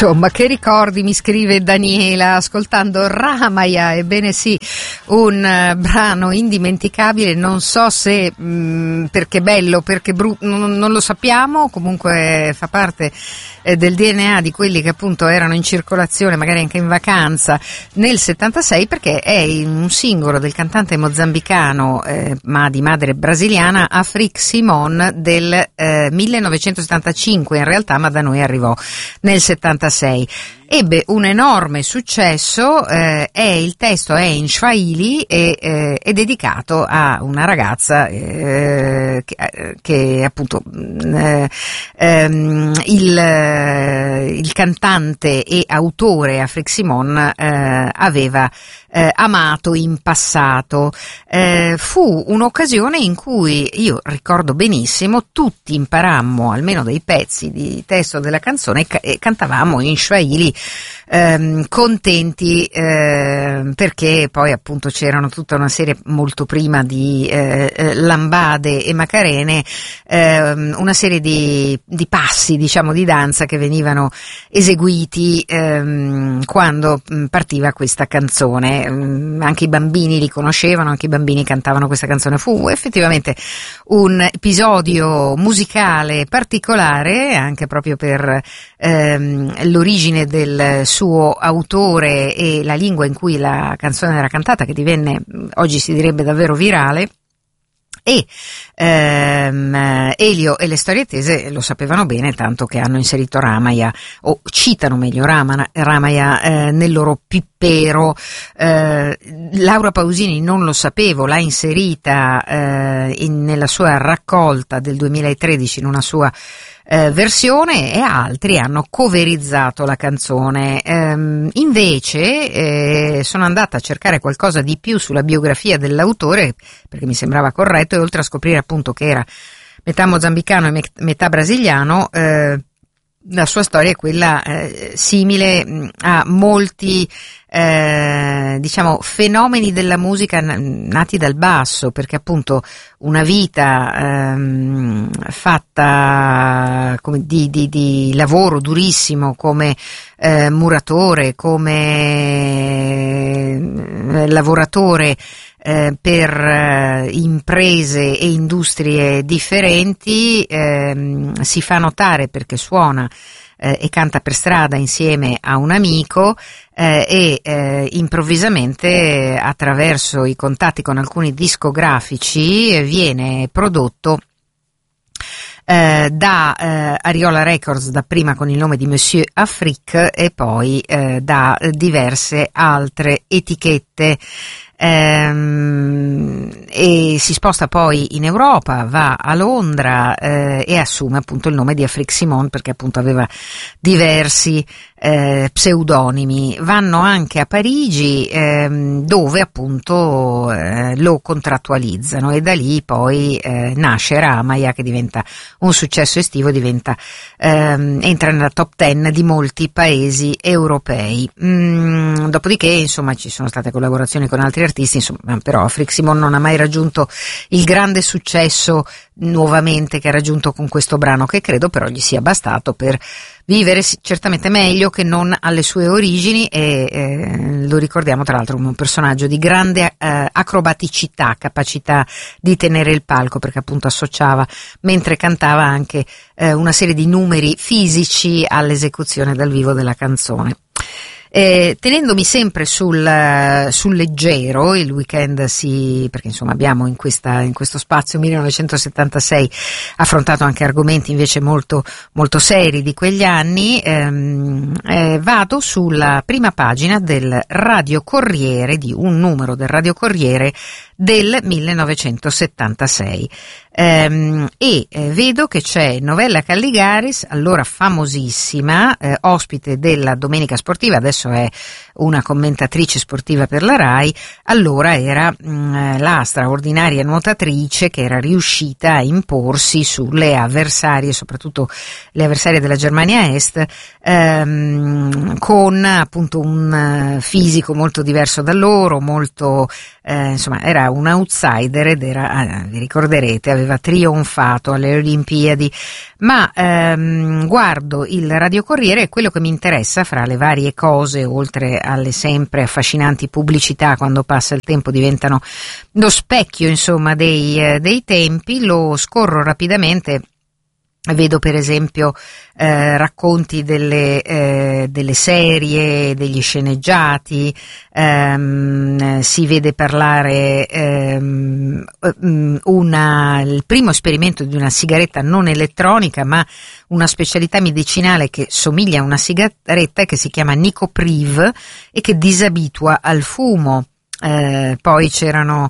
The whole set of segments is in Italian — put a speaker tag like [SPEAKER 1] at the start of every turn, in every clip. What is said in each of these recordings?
[SPEAKER 1] Insomma, che ricordi, mi scrive Daniela, ascoltando Ramaya. Ebbene sì, un brano indimenticabile, non so se perché bello, perché non lo sappiamo, comunque fa parte del DNA di quelli che appunto erano in circolazione, magari anche in vacanza nel 76, perché è un singolo del cantante mozambicano ma di madre brasiliana, Afrique Simon, del 1975 in realtà, ma da noi arrivò nel 76. Ebbe un enorme successo, il testo è in Swahili e è dedicato a una ragazza che appunto il cantante e autore Afrique Simon aveva amato in passato. Fu un'occasione in cui, io ricordo benissimo, tutti imparammo almeno dei pezzi di testo della canzone e cantavamo in Swahili, contenti, perché poi appunto c'erano tutta una serie, molto prima di lambade e macarene, una serie di passi, diciamo, di danza che venivano eseguiti quando partiva questa canzone. Anche i bambini li conoscevano, anche i bambini cantavano questa canzone. Fu effettivamente un episodio musicale particolare, anche proprio per l'origine del suo autore e la lingua in cui la canzone era cantata, che divenne, oggi si direbbe, davvero virale. E Elio e le storie tese lo sapevano bene, tanto che hanno inserito Ramaya, o citano meglio Ramaya nel loro pippero. Laura Pausini, non lo sapevo, l'ha inserita nella sua raccolta del 2013 in una sua versione, e altri hanno coverizzato la canzone. Invece sono andata a cercare qualcosa di più sulla biografia dell'autore, perché mi sembrava corretto, e oltre a scoprire appunto che era metà mozambicano e metà brasiliano, la sua storia è quella simile a molti diciamo fenomeni della musica nati dal basso, perché appunto una vita fatta come di lavoro durissimo come muratore, come lavoratore per imprese e industrie differenti, si fa notare perché suona e canta per strada insieme a un amico, e improvvisamente, attraverso i contatti con alcuni discografici, viene prodotto da Ariola Records, dapprima con il nome di Monsieur Afrique e poi da diverse altre etichette, e si sposta poi in Europa, va a Londra e assume appunto il nome di Afrique Simon, perché appunto aveva diversi pseudonimi. Vanno anche a Parigi, dove appunto lo contrattualizzano, e da lì poi nasce Ramaya, che diventa un successo estivo, entra nella top 10 di molti paesi europei. Dopodiché insomma ci sono state collaborazioni con altri artisti, insomma, però Afrique Simon non ha mai raggiunto il grande successo nuovamente che ha raggiunto con questo brano, che credo però gli sia bastato per vivere certamente meglio che non alle sue origini, e lo ricordiamo tra l'altro come un personaggio di grande acrobaticità, capacità di tenere il palco, perché appunto associava mentre cantava anche una serie di numeri fisici all'esecuzione dal vivo della canzone. Tenendomi sempre sul leggero, il weekend perché insomma abbiamo in questo spazio 1976 affrontato anche argomenti invece molto molto seri di quegli anni, vado sulla prima pagina del Radio Corriere, di un numero del Radio Corriere del 1976, e vedo che c'è Novella Calligaris, allora famosissima, ospite della Domenica Sportiva, adesso è una commentatrice sportiva per la RAI, allora era la straordinaria nuotatrice che era riuscita a imporsi sulle avversarie, soprattutto le avversarie della Germania Est, con appunto un fisico molto diverso da loro, molto insomma era un outsider ed era, vi ricorderete, aveva trionfato alle Olimpiadi. Ma guardo il Radio Corriere e quello che mi interessa fra le varie cose, oltre alle sempre affascinanti pubblicità, quando passa il tempo diventano lo specchio insomma dei tempi, lo scorro rapidamente. Vedo per esempio racconti delle serie, degli sceneggiati, si vede parlare il primo esperimento di una sigaretta non elettronica ma una specialità medicinale che somiglia a una sigaretta, che si chiama Nicopriv e che disabitua al fumo. Poi c'erano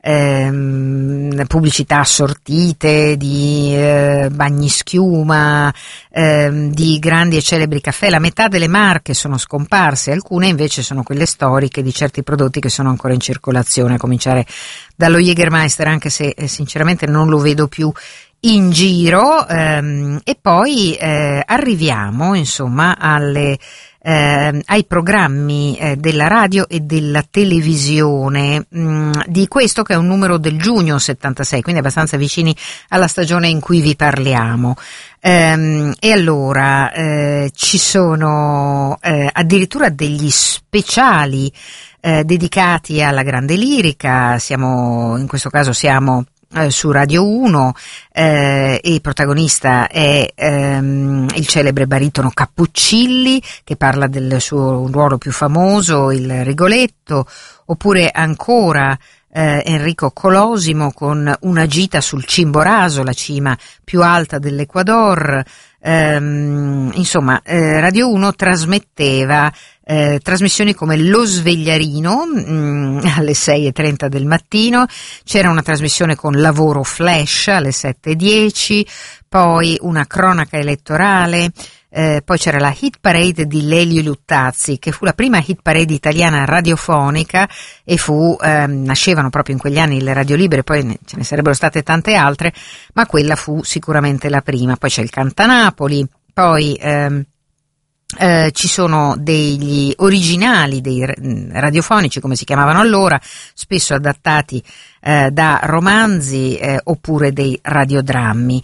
[SPEAKER 1] pubblicità assortite di bagni schiuma, di grandi e celebri caffè. La metà delle marche sono scomparse, alcune invece sono quelle storiche di certi prodotti che sono ancora in circolazione, a cominciare dallo Jägermeister, anche se sinceramente non lo vedo più in giro, e poi arriviamo insomma ai programmi della radio e della televisione di questo che è un numero del giugno 76, quindi abbastanza vicini alla stagione in cui vi parliamo. E allora ci sono addirittura degli speciali dedicati alla grande lirica. In questo caso siamo su Radio 1, e protagonista è il celebre baritono Cappuccilli, che parla del suo ruolo più famoso, il Rigoletto, oppure ancora Enrico Colosimo con Una gita sul Chimborazo, la cima più alta dell'Ecuador. Insomma, Radio 1 trasmetteva trasmissioni come Lo Svegliarino alle 6:30 del mattino, c'era una trasmissione con Lavoro Flash alle 7:10, poi una cronaca elettorale, poi c'era la hit parade di Lelio Luttazzi, che fu la prima hit parade italiana radiofonica e nascevano proprio in quegli anni le radio libere, poi ce ne sarebbero state tante altre, ma quella fu sicuramente la prima. Poi c'è il Cantanapoli, poi ci sono degli originali, dei radiofonici come si chiamavano allora, spesso adattati da romanzi oppure dei radiodrammi.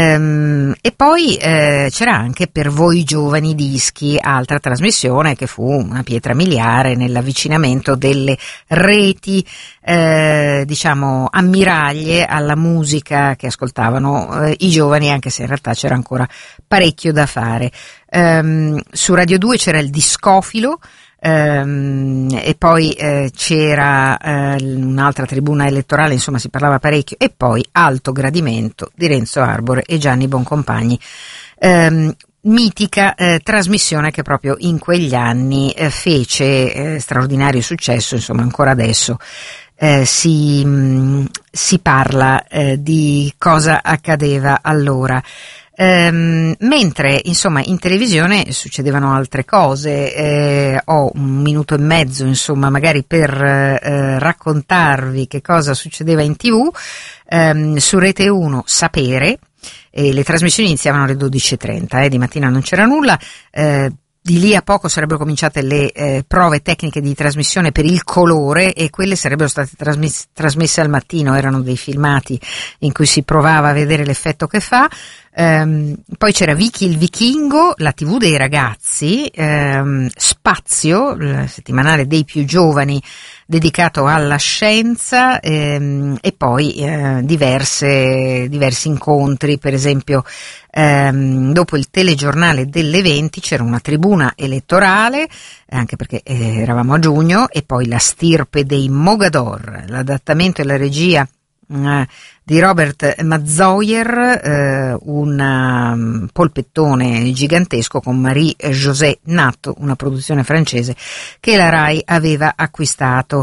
[SPEAKER 1] E poi c'era anche Per voi giovani dischi, altra trasmissione che fu una pietra miliare nell'avvicinamento delle reti, diciamo ammiraglie alla musica che ascoltavano i giovani, anche se in realtà c'era ancora parecchio da fare. Su Radio 2 c'era il Discofilo, e poi c'era un'altra tribuna elettorale, insomma si parlava parecchio, e poi Alto Gradimento di Renzo Arbore e Gianni Boncompagni, mitica trasmissione che proprio in quegli anni fece straordinario successo. Insomma ancora adesso si parla di cosa accadeva allora. Mentre insomma in televisione succedevano altre cose. Ho un minuto e mezzo insomma magari per raccontarvi che cosa succedeva in TV. Su Rete 1 Sapere, le trasmissioni iniziavano alle 12:30, di mattina non c'era nulla. Di lì a poco sarebbero cominciate le prove tecniche di trasmissione per il colore, e quelle sarebbero state trasmesse al mattino. Erano dei filmati in cui si provava a vedere l'effetto che fa. Poi c'era Vicky il Vichingo, la TV dei ragazzi, Spazio, il settimanale dei più giovani dedicato alla scienza, e poi diversi incontri. Per esempio dopo il telegiornale delle 20 c'era una tribuna elettorale, anche perché eravamo a giugno, e poi La stirpe dei Mogador, l'adattamento e la regia di Robert Mazoyer, un polpettone gigantesco con Marie-José Natto, una produzione francese che la RAI aveva acquistato.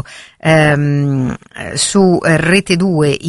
[SPEAKER 1] Su Rete 2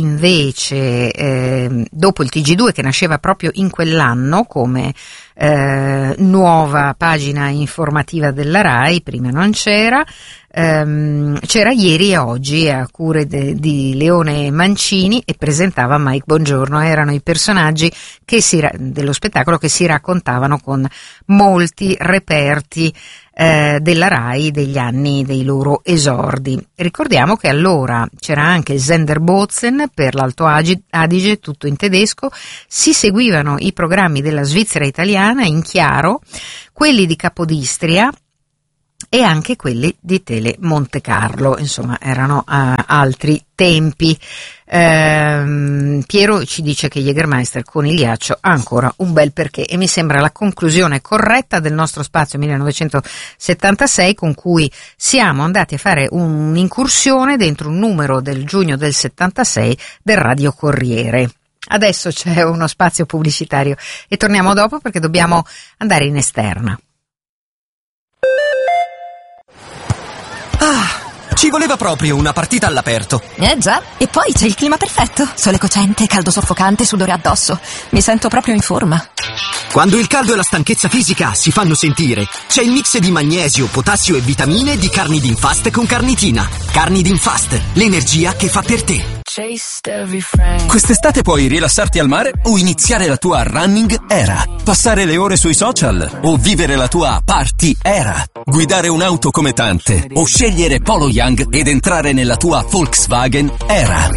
[SPEAKER 1] invece, dopo il TG2 che nasceva proprio in quell'anno come nuova pagina informativa della RAI, prima non c'era. C'era ieri e oggi a cure di Leone Mancini e presentava Mike Bongiorno. Erano i personaggi dello spettacolo che si raccontavano con molti reperti della RAI degli anni dei loro esordi. Ricordiamo che allora c'era anche Senderbozzen per l'Alto Adige, tutto in tedesco. Si seguivano i programmi della Svizzera italiana in chiaro, quelli di Capodistria e anche quelli di Tele Monte Carlo. Insomma, erano altri tempi. Piero ci dice che Jägermeister Conigliaccio ha ancora un bel perché, e mi sembra la conclusione corretta del nostro spazio 1976, con cui siamo andati a fare un'incursione dentro un numero del giugno del 76 del Radio Corriere. Adesso c'è uno spazio pubblicitario e torniamo dopo perché dobbiamo andare in esterna.
[SPEAKER 2] Ci voleva proprio una partita all'aperto.
[SPEAKER 3] Già, e poi c'è il clima perfetto. Sole cocente, caldo soffocante, sudore addosso. Mi sento proprio in forma.
[SPEAKER 2] Quando il caldo e la stanchezza fisica si fanno sentire, c'è il mix di magnesio, potassio e vitamine di Carnidin Fast con carnitina. Carnidin Fast, l'energia che fa per te.
[SPEAKER 4] Quest'estate puoi rilassarti al mare o iniziare la tua running era. Passare le ore sui social o vivere la tua party era. Guidare un'auto come tante o scegliere Polo Young ed entrare nella tua Volkswagen era.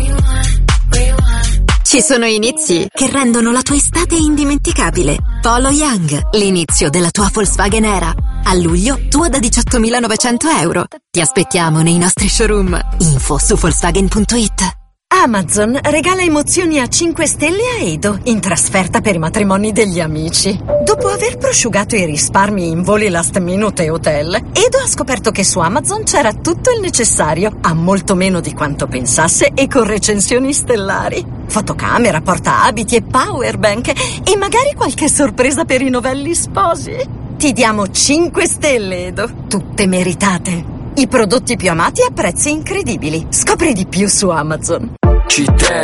[SPEAKER 5] Ci sono inizi che rendono la tua estate indimenticabile. Polo Young, l'inizio della tua Volkswagen era. A luglio, tua da 18.900 euro. Ti aspettiamo nei nostri showroom. Info su Volkswagen.it.
[SPEAKER 6] Amazon regala emozioni a 5 stelle a Edo in trasferta per i matrimoni degli amici. Dopo aver prosciugato i risparmi in voli last minute e hotel, Edo ha scoperto che su Amazon c'era tutto il necessario, a molto meno di quanto pensasse e con recensioni stellari. Fotocamera, portaabiti e powerbank e magari qualche sorpresa per i novelli sposi. Ti diamo 5 stelle, Edo, tutte meritate. I prodotti più amati a prezzi incredibili. Scopri di più su Amazon.